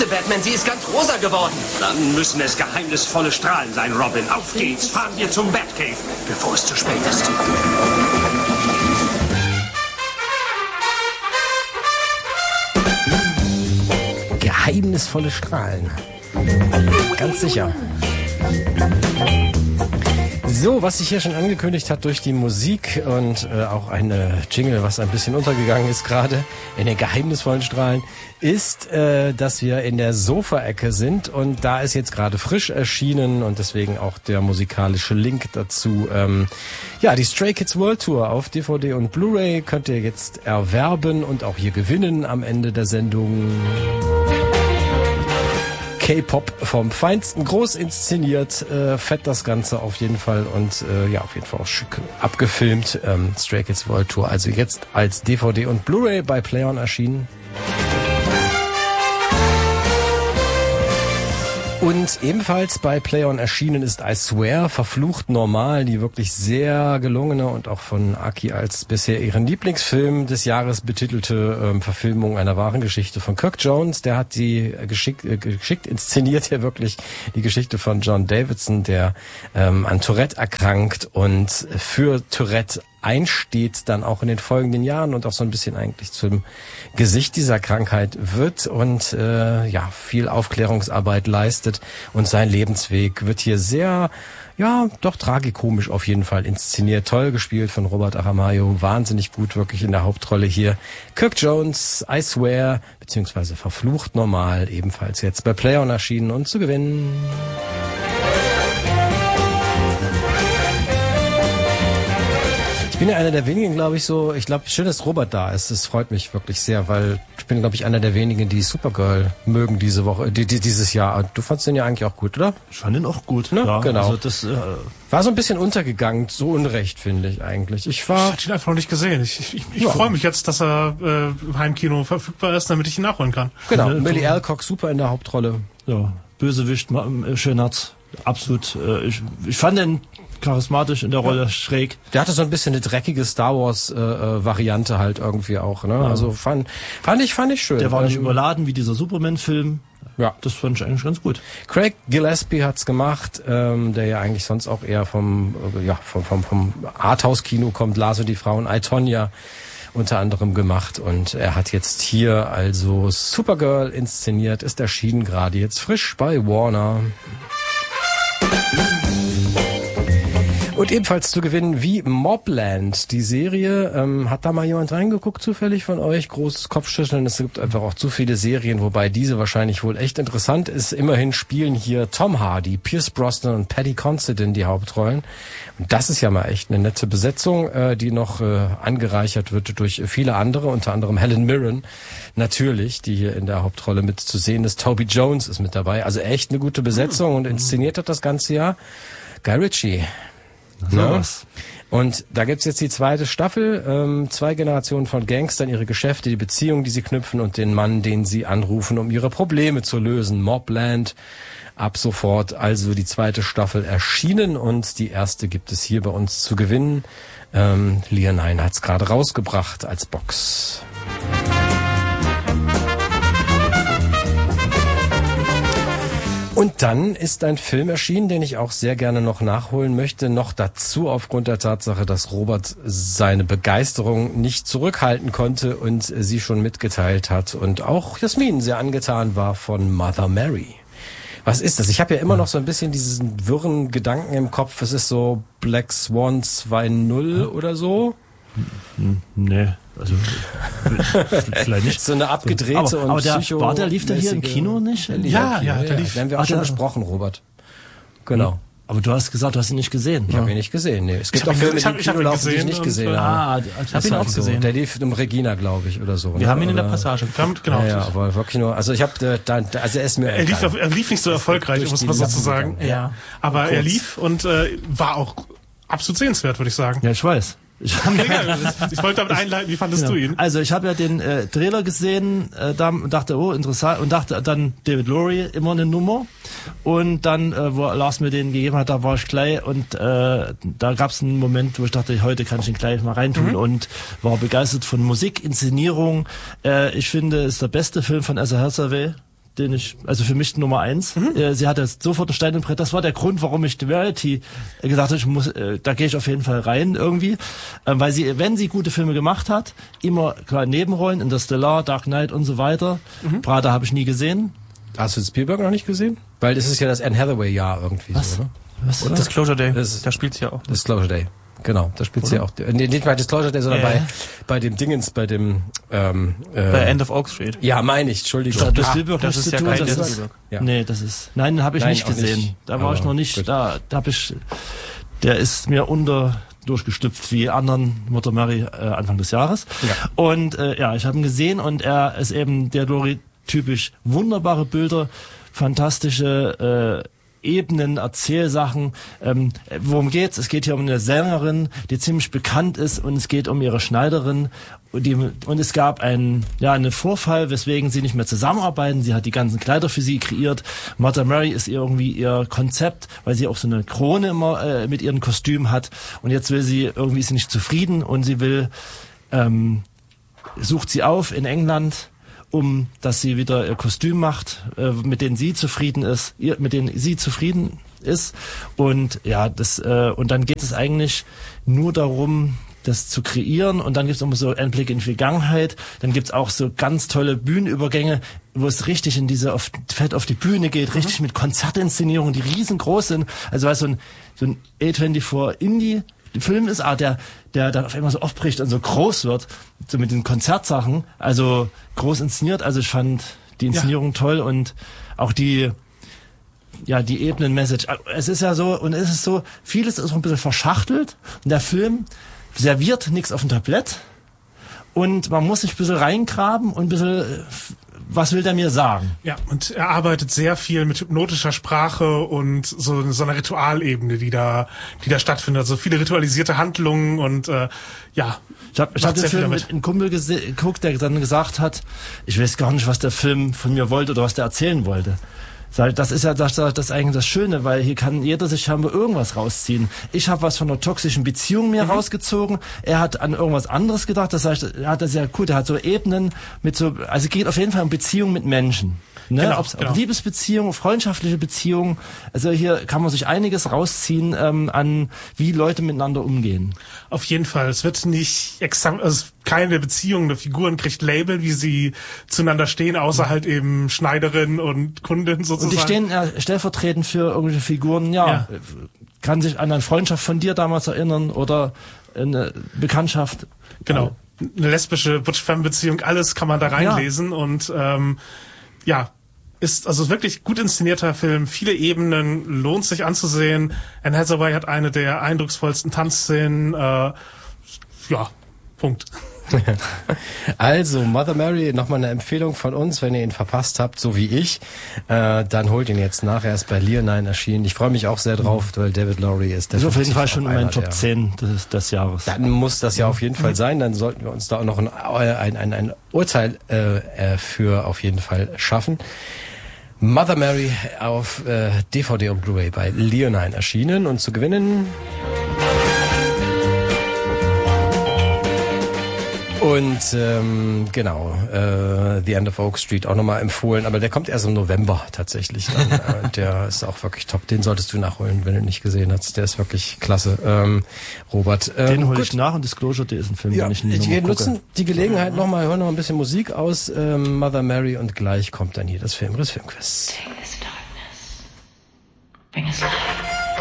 Mütze, Batman. Sie ist ganz rosa geworden. Dann müssen es geheimnisvolle Strahlen sein, Robin. Auf geht's. Fahren wir zum Batcave, bevor es zu spät ist. Geheimnisvolle Strahlen. Ganz sicher. So, was sich hier schon angekündigt hat durch die Musik und auch ein Jingle, was ein bisschen untergegangen ist gerade in den geheimnisvollen Strahlen, ist, dass wir in der Sofa-Ecke sind und da ist jetzt gerade frisch erschienen und deswegen auch der musikalische Link dazu. Die Stray Kids World Tour auf DVD und Blu-ray könnt ihr jetzt erwerben und auch hier gewinnen am Ende der Sendung. K-Pop vom Feinsten, groß inszeniert, fett das Ganze auf jeden Fall und auf jeden Fall auch schick abgefilmt. Stray Kids World Tour, also jetzt als DVD und Blu-ray bei Play-On erschienen. Und ebenfalls bei Play-On erschienen ist I Swear, verflucht normal, die wirklich sehr gelungene und auch von Aki als bisher ihren Lieblingsfilm des Jahres betitelte Verfilmung einer wahren Geschichte von Kirk Jones. Der hat die geschickt inszeniert, hier wirklich die Geschichte von John Davidson, der an Tourette erkrankt und für Tourette einsteht dann auch in den folgenden Jahren und auch so ein bisschen eigentlich zum Gesicht dieser Krankheit wird und viel Aufklärungsarbeit leistet und sein Lebensweg wird hier sehr, doch tragikomisch auf jeden Fall inszeniert. Toll gespielt von Robert Aramayo, wahnsinnig gut wirklich in der Hauptrolle hier. Kirk Jones, I Swear, beziehungsweise verflucht normal, ebenfalls jetzt bei Play-On erschienen und zu gewinnen. Ich bin ja einer der wenigen, glaube ich, schön, dass Robert da ist. Das freut mich wirklich sehr, weil ich bin, glaube ich, einer der wenigen, die Supergirl mögen dieses Jahr. Du fandst den ja eigentlich auch gut, oder? Ich fand den auch gut, ne? Ja. Genau. Also das war so ein bisschen untergegangen, so unrecht, finde ich eigentlich. Ich hatte ihn einfach noch nicht gesehen. Ich freue mich jetzt, dass er im Heimkino verfügbar ist, damit ich ihn nachholen kann. Genau, Millie Alcock super in der Hauptrolle. Ja, Bösewicht, Schönherz, absolut. Ich fand den charismatisch in der Rolle, schräg. Der hatte so ein bisschen eine dreckige Star Wars Variante halt irgendwie auch, ne? Ja. Also fand ich schön. Der war nicht überladen wie dieser Superman-Film. Ja, das fand ich eigentlich ganz gut. Craig Gillespie hat's gemacht, der ja eigentlich sonst auch eher vom Arthouse-Kino kommt. Lars und die Frauen, I, Tonya unter anderem gemacht und er hat jetzt hier also Supergirl inszeniert, ist erschienen gerade jetzt frisch bei Warner. Und ebenfalls zu gewinnen wie Mobland, die Serie. Hat da mal jemand reingeguckt zufällig von euch? Großes Kopfschütteln. Es gibt einfach auch zu viele Serien, wobei diese wahrscheinlich wohl echt interessant ist. Immerhin spielen hier Tom Hardy, Pierce Brosnan und Paddy Considine die Hauptrollen. Und das ist ja mal echt eine nette Besetzung, die noch angereichert wird durch viele andere, unter anderem Helen Mirren natürlich, die hier in der Hauptrolle mit zu sehen ist. Toby Jones ist mit dabei. Also echt eine gute Besetzung und inszeniert hat das ganze Jahr Guy Ritchie. Ja. Und da gibt's jetzt die zweite Staffel, 2 Generationen von Gangstern, ihre Geschäfte, die Beziehungen, die sie knüpfen und den Mann, den sie anrufen, um ihre Probleme zu lösen. Mobland, ab sofort also die zweite Staffel erschienen und die erste gibt es hier bei uns zu gewinnen. Leonine hat's gerade rausgebracht als Box. Und dann ist ein Film erschienen, den ich auch sehr gerne noch nachholen möchte. Noch dazu aufgrund der Tatsache, dass Robert seine Begeisterung nicht zurückhalten konnte und sie schon mitgeteilt hat. Und auch Jasmin sehr angetan war von Mother Mary. Was ist das? Ich habe ja immer noch so ein bisschen diesen wirren Gedanken im Kopf. Es ist so Black Swan 2.0 oder so. Nee, also vielleicht nicht. So eine abgedrehte aber und aber der lief da hier im Kino nicht? Der lief. Den haben wir auch schon besprochen, Robert. Genau. Aber du hast gesagt, du hast ihn nicht gesehen. Ich habe ihn nicht gesehen, nee. Es gibt auch Filme, die im Kino laufen, die ich nicht gesehen habe. Ich habe ihn auch gesehen. Der lief um Regina, glaube ich, oder so. Wir haben ihn in der Passage. Genau. Ja, aber wirklich nur, also ich habe also er ist mir er lief nicht so erfolgreich, muss man so zu sagen. Ja. Aber er lief und war auch absolut sehenswert, würde ich sagen. Ja, ich weiß. Ich wollte damit einleiten, wie fandest du ihn? Also ich habe ja den Trailer gesehen, dachte, oh, interessant, und dachte dann David Lowery, immer eine Nummer. Und dann, wo Lars mir den gegeben hat, da war ich gleich und da gab es einen Moment, wo ich dachte, heute kann ich ihn gleich mal reintun und war begeistert von Musik, Inszenierung. Ich finde, es ist der beste Film von Asa Hathaway, den ich, also für mich Nummer 1. Sie hatte sofort ein Stein im Brett. Das war der Grund, warum ich The Variety gesagt habe, ich muss, da gehe ich auf jeden Fall rein irgendwie. Weil sie, wenn sie gute Filme gemacht hat, immer klar Nebenrollen, Interstellar, Dark Knight und so weiter. Prada habe ich nie gesehen. Hast du Spielberg noch nicht gesehen? Weil das ist ja das Anne Hathaway-Jahr irgendwie so, oder? Was? Und Disclosure Day, da spielt sie ja auch. Disclosure Day. Genau, da spielt sie auch. Nee, nicht bei Disclosure Day, sondern bei dem Dingens, bei dem bei End of Oak Street. Ja, meine ich, Entschuldigung. Das Spielberg das ist ja kein Spielberg. Ja. Nee, das ist. Nein, habe ich nicht gesehen. Nicht. Da war ich noch nicht. Gut. Da habe ich. Der ist mir durchgestüpft wie anderen Mother Mary Anfang des Jahres. Ja. Und ich habe ihn gesehen und er ist eben der Glory typisch wunderbare Bilder, fantastische Ebenen, Erzählsachen. Worum geht's? Es geht hier um eine Sängerin, die ziemlich bekannt ist, und es geht um ihre Schneiderin. Und es gab einen Vorfall, weswegen sie nicht mehr zusammenarbeiten. Sie hat die ganzen Kleider für sie kreiert. Mother Mary ist irgendwie ihr Konzept, weil sie auch so eine Krone immer mit ihrem Kostüm hat. Und jetzt ist sie nicht zufrieden und sie will, sucht sie auf in England, dass sie wieder ihr Kostüm macht, mit denen sie zufrieden ist, und und dann geht es eigentlich nur darum, das zu kreieren, und dann gibt es immer so Einblick in die Vergangenheit, dann gibt es auch so ganz tolle Bühnenübergänge, wo es richtig in fett auf die Bühne geht, richtig mit Konzertinszenierungen, die riesengroß sind, also weil so ein A24 Indie Film ist, der auf einmal so aufbricht und so groß wird, so mit den Konzertsachen, also groß inszeniert. Also ich fand die Inszenierung toll, und auch die Ebenen-Message. Es ist ja so, und es ist so, vieles ist auch ein bisschen verschachtelt, und der Film serviert nichts auf dem Tablett, und man muss sich ein bisschen reingraben und ein bisschen, was will der mir sagen? Ja, und er arbeitet sehr viel mit hypnotischer Sprache und so einer Ritualebene, die da stattfindet. Also viele ritualisierte Handlungen und Ich hab den Film mit einem Kumpel geguckt, der dann gesagt hat, ich weiß gar nicht, was der Film von mir wollte oder was der erzählen wollte. Das ist ja das eigentlich das Schöne, weil hier kann jeder sich scheinbar irgendwas rausziehen. Ich habe was von einer toxischen Beziehung mir rausgezogen. Er hat an irgendwas anderes gedacht. Das heißt, er hat das ja gut. Er hat so Ebenen also geht auf jeden Fall um Beziehungen mit Menschen. Ne? Genau, Ob Liebesbeziehungen, freundschaftliche Beziehungen. Also hier kann man sich einiges rausziehen an wie Leute miteinander umgehen. Auf jeden Fall. Es wird nicht keine der Beziehungen der Figuren kriegt Label, wie sie zueinander stehen, außer halt eben Schneiderin und Kundin sozusagen. Und die stehen stellvertretend für irgendwelche Figuren, kann sich an eine Freundschaft von dir damals erinnern oder eine Bekanntschaft. Genau. Eine lesbische Butch-Femme-Beziehung, alles kann man da reinlesen und ist also wirklich gut inszenierter Film, viele Ebenen, lohnt sich anzusehen. Anne Hathaway hat eine der eindrucksvollsten Tanzszenen, Punkt. Also, Mother Mary, nochmal eine Empfehlung von uns, wenn ihr ihn verpasst habt, so wie ich, dann holt ihn jetzt nach. Er ist bei Leonine erschienen. Ich freue mich auch sehr drauf, weil David Lowry ist auf jeden Fall schon in meinen Top 10 des Jahres. Dann muss das ja auf jeden Fall sein. Dann sollten wir uns da auch noch ein Urteil für auf jeden Fall schaffen. Mother Mary auf DVD und Blu-ray bei Leonine erschienen, und zu gewinnen... Und The End of Oak Street auch nochmal empfohlen, aber der kommt erst im November tatsächlich. Der ist auch wirklich top. Den solltest du nachholen, wenn du ihn nicht gesehen hast. Der ist wirklich klasse. Robert. Den hole ich nach, und Disclosure Day ist ein Film, den ich nie Wir nutzen die Gelegenheit hören noch ein bisschen Musik aus Mother Mary, und gleich kommt dann hier das Filmriss Filmquiz. Take this darkness. Bring us light.